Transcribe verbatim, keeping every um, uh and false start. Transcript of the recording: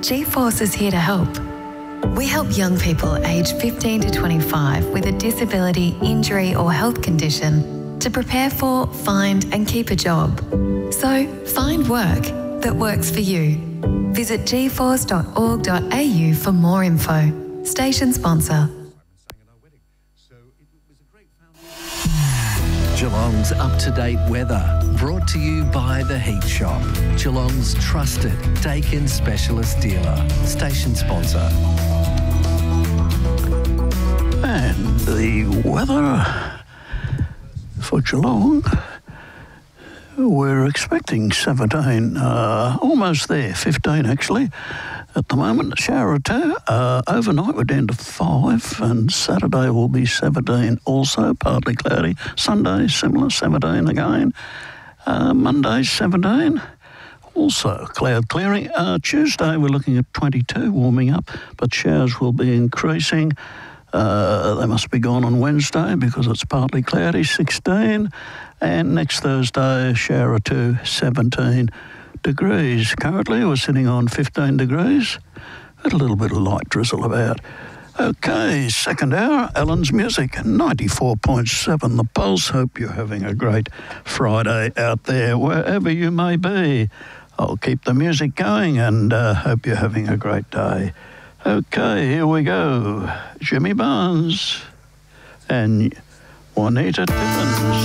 G-Force is here to help. We help young people aged fifteen to twenty-five with a disability, injury or health condition to prepare for, find and keep a job. So, find work that works for you. Visit g force dot org dot a u for more info. Station sponsor. Geelong's up-to-date weather, brought to you by The Heat Shop, Geelong's trusted Dakin specialist dealer. Station sponsor. And the weather for Geelong, we're expecting seventeen, uh, almost there, fifteen actually. At the moment, a shower or two. Uh, overnight we're down to five, and Saturday will be seventeen also, partly cloudy. Sunday, similar, seventeen again. Uh, Monday, seventeen. Also cloud clearing. Uh, Tuesday we're looking at twenty-two, warming up, but showers will be increasing. Uh, they must be gone on Wednesday because it's partly cloudy, sixteen. And next Thursday, a shower or two, seventeen degrees. Currently, we're sitting on fifteen degrees. Got a little bit of light drizzle about. Okay, second hour, Alan's Music, ninety-four point seven The Pulse. Hope you're having a great Friday out there, wherever you may be. I'll keep the music going and uh, hope you're having a great day. Okay, here we go. Jimmy Barnes and Juanita Timmons.